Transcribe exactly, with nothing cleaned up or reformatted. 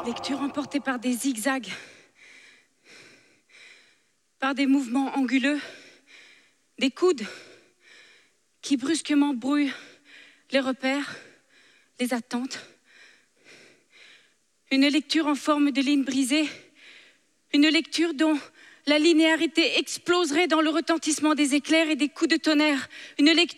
Lecture emportée par des zigzags, par des mouvements anguleux, des coudes qui brusquement brouillent les repères, les attentes. Une lecture en forme de ligne brisée, une lecture dont la linéarité exploserait dans le retentissement des éclairs et des coups de tonnerre, une lecture